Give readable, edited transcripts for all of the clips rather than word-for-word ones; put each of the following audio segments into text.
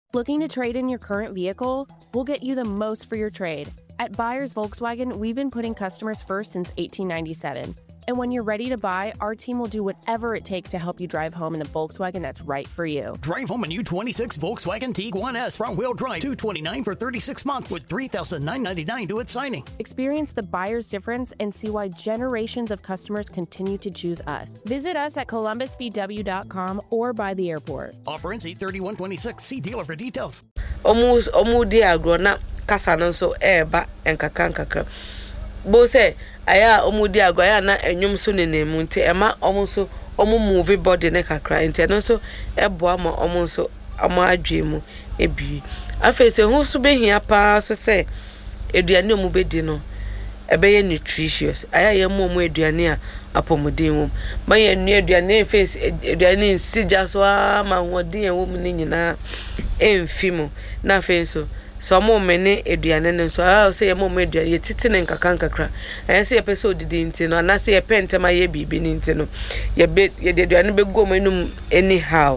Looking to trade in your current vehicle? We'll get you the most for your trade. At Buyers Volkswagen, we've been putting customers first since 1897. And when you're ready to buy, our team will do whatever it takes to help you drive home in the Volkswagen that's right for you. Drive home a new 26 Volkswagen Tiguan S front-wheel drive, $229 for 36 months with $3,999 due at signing. Experience the buyer's difference and see why generations of customers continue to choose us. Visit us at columbusvw.com or by the airport. Offer ends 8/31/26. See dealer for details. Almost diagrona kasano so eba enkaka. Bo say aya omudi agwa na enyum so nenemu nti ema omuso movie body ne kakra nti no so eboa ma omuso ama adwemu ebi afese hu so behia pa so say eduane omu bedi no ebeye nutritious aya ye mu eduane a apomodin wom ma ye nu eduane face eduane sija so ma hodin e wom ni nyina emfimo na face so mo mene eduane ne so say mo eduane titi ne nkakra say ye pese odidi nti no na say ye pentema ye bibi ni nti no ye eduane be go menum anyhow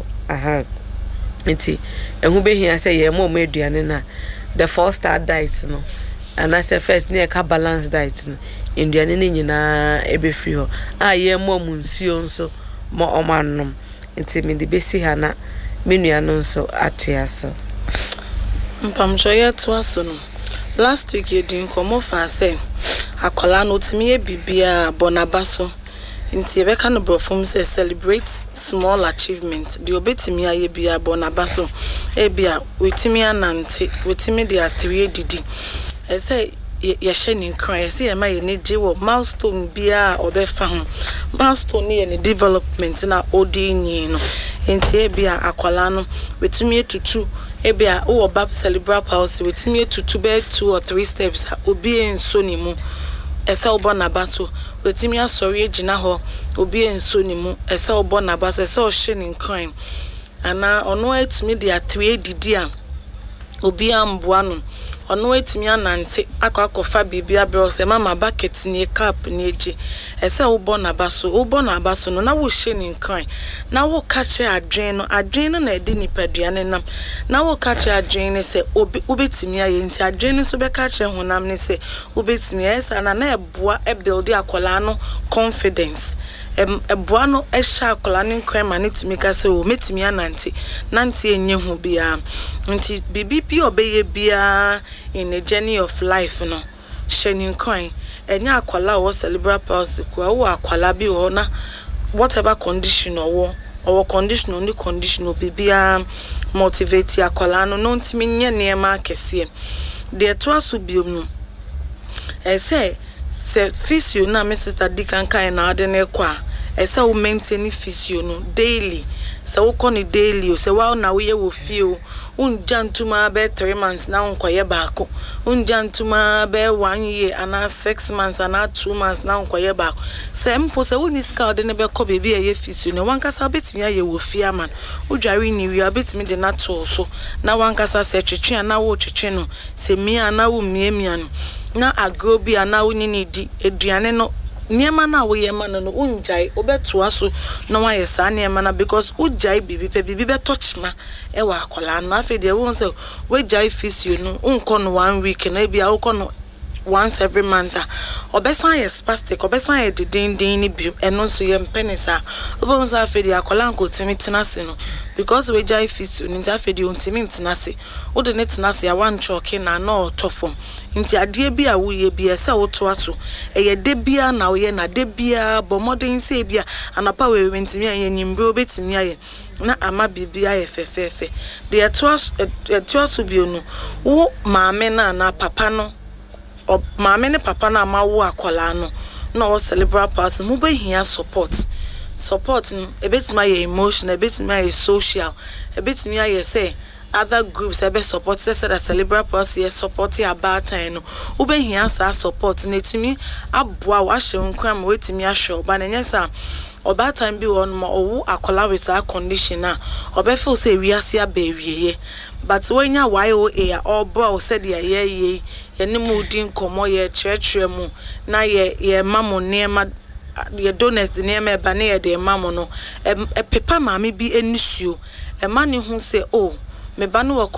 nti ehu be hia say ye mo eduane na the 4-star diet no and I say first near ka balance diet no eduane ni nyina ebe free ho ye mo nsuo nso mo omanom nti me de besi ha na menua no nso atiaso Mpamjoya twaso no last week you din komo fa say akola no timi e bibia bonabaso nti e be ka no brofum say celebrate small achievement the obetimi aye bia bonabaso e bia wetimi anante wetimi dia 3 didi e say ye shenin kran say e ma ye ni jiwo milestone bia obefa ho milestone ye ni development na odinyi no nti e bia akola no wetimi etutu ebia o bab cerebral palsy wetimi etutu be 2 or 3 steps obi enso ni mu ese obo na baso wetimi asori agina ho obi enso ni mu ese obo na baso ese o hye ni nkran ana ono etimi dia 3 didi a obi amboa no ono etimi anante akwakofa bibia bro se mama bucket ni cap ni eji ese obo na baso no na wo hye ni nkran na wo kache adwen no na edi nipaduane nam na wo kache adwen ne se obetimi aye nti adwen no so be kache honam ne se obetimi esa na eboa e build akola no confidence eboa no e sha akola ne nkran ma ne timi ka se o metimi anante nante enye hu bia nti bibi obeye bia in the journey of life no shenin coin enya akwala wo cerebral palsy kwa wo akwala bi wo na whatever condition or condition only condition bibia motivate akwala no ntimi nye niema akese de to aso biom no say physio na me sister dikan kan na ade ne kwa say wo maintain physio no daily say wo koni daily o say wa na wo ye wo feel unjantuma be 3 months na unkoye baako unjantuma be 1 year ana 6 months ana 2 months na unkoye baako se mpo se woni ska de ne be ko bebi eye fisu ne wankasa betimi aye wo fia man udware ni wi abetimi de na to so na wankasa se twetwe ana wo twetwe no se mi ana wo miemia no na agrobi ana wo ni di eduane no niema na wo yema no unjai obeto aso na wa yesa niema na because ujai bibi be touchma e wa akola no afi de won say we jai physio no unko no 1 week na bia wo no once every month obesan ye spastic obesan ye dindin ni bi eno so ye mpenisa obon sa afi de akola nko timi tenase no because we jai physio ni afi de ontimi tenase wo de ne tenase ya wan choke na no tofom nti ade bia wo ye bia se wo to aso eye de bia na wo ye na de bia bo modern se bia anapa we ntimi anye nyimbre obetimi aye na ama bibia ye fefefe de eto aso bio no wo maame na papa no maame ne papa na ma wo akola no na wo cerebral palsy mo be hia support no ebetimi aye emotional ebetimi aye social ebetimi aye say other groups ebe support say that cerebral palsy support about time no ube hia sa support na etimi aboa wa hye nkran ma wetimi ahwe oba na nyesa oba time bi won ma owu akola with a condition na obe feel say wiase abawieye but when ya YOA or bro said ya ye ni mudi nkomo ye church mu na ye mamo nema ye donors de nema ba na ye de mamo no e pepa maami bi enisuo e ma ne hu say oh me ba no